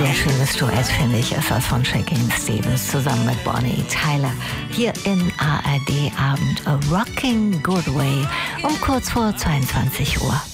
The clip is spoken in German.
Sehr schönes Duett, finde ich, ist das von Shakin' Stevens zusammen mit Bonnie Tyler. Hier in ARD Abend A Rocking Good Way um kurz vor 22 Uhr.